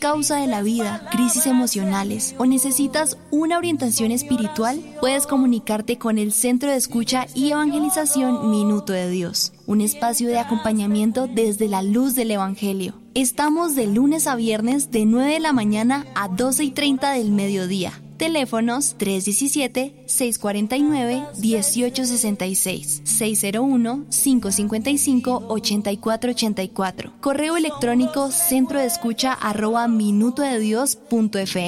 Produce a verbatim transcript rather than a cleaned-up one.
causa de la vida, crisis emocionales o necesitas una orientación espiritual, puedes comunicarte con el Centro de Escucha y Evangelización Minuto de Dios, un espacio de acompañamiento desde la luz del Evangelio. Estamos de lunes a viernes de nueve de la mañana a doce y treinta del mediodía. Teléfonos tres uno siete, seis cuatro nueve, uno ocho seis seis, seis cero uno, cinco cinco cinco, ocho cuatro ocho cuatro. Correo electrónico centro de escucha arroba minuto de dios punto f m.